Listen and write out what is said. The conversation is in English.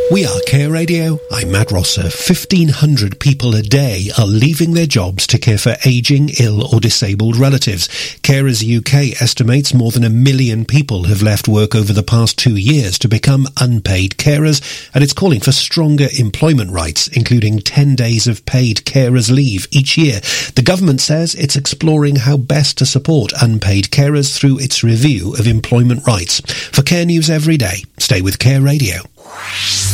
We are Care Radio. I'm Matt Rosser. 1,500 people a day are leaving their jobs to care for ageing, ill or disabled relatives. Carers UK estimates more than 1 million people have left work over the past 2 years to become unpaid carers, and it's calling for stronger employment rights, including 10 days of paid carers leave each year. The government says it's exploring how best to support unpaid carers through its review of employment rights. For Care News Every Day, stay with Care Radio.